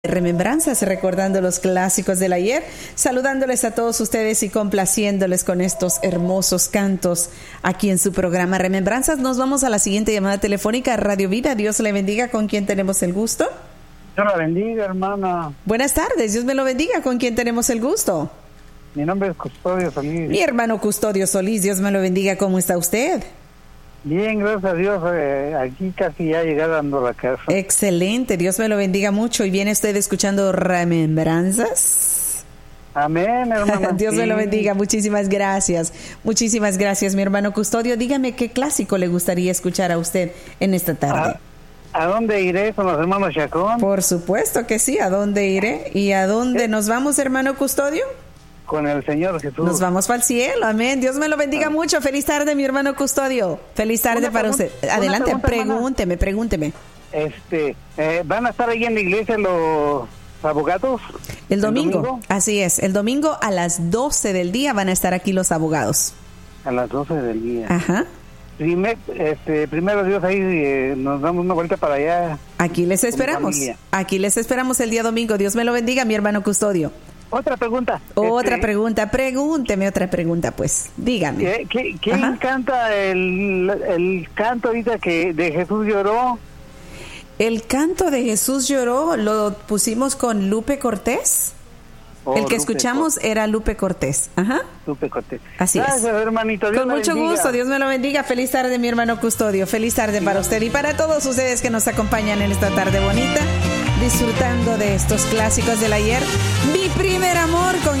Remembranzas, recordando los clásicos del ayer, saludándoles a todos ustedes y complaciéndoles con estos hermosos cantos aquí en su programa Remembranzas. Nos vamos a la siguiente llamada telefónica, Radio Vida. Dios le bendiga. ¿Con quién tenemos el gusto? Dios la bendiga, hermana. Buenas tardes, Dios me lo bendiga. ¿Con quién tenemos el gusto? Mi nombre es Custodio Solís. Mi hermano Custodio Solís, Dios me lo bendiga. ¿Cómo está usted? Bien, gracias a Dios, aquí casi ya llegando a la casa. Excelente, Dios me lo bendiga mucho. ¿Y viene usted escuchando Remembranzas? Amén, hermana. Dios me lo bendiga, muchísimas gracias, mi hermano Custodio. Dígame qué clásico le gustaría escuchar a usted en esta tarde. ¿A dónde iré con los hermanos Chacón? Por supuesto que sí, ¿a dónde iré? ¿Y a dónde nos vamos, hermano Custodio? Con el Señor Jesús. Nos vamos para el cielo, amén. Dios me lo bendiga mucho. Feliz tarde, mi hermano Custodio. Feliz tarde para usted. Adelante, pregúnteme. ¿Van a estar ahí en la iglesia los abogados? El domingo, así es. El domingo a las 12 del día van a estar aquí los abogados. A las 12 del día. Ajá. Primero Dios, ahí nos damos una vuelta para allá. Aquí les esperamos. Aquí les esperamos el día domingo. Dios me lo bendiga, mi hermano Custodio. Otra pregunta. Pregúnteme otra pregunta, pues. Dígame. ¿Quién canta el canto ahorita que de Jesús lloró? El canto de Jesús lloró lo pusimos con Lupe Cortés. El que escuchamos era Lupe Cortés. Ajá. Lupe Cortés. Así Gracias, es. Hermanito. Dios con mucho bendiga. gusto. Dios me lo bendiga. Feliz tarde, mi hermano Custodio. Feliz tarde para usted y para todos ustedes que nos acompañan en esta tarde bonita, disfrutando de estos clásicos del ayer. Mi primer amor con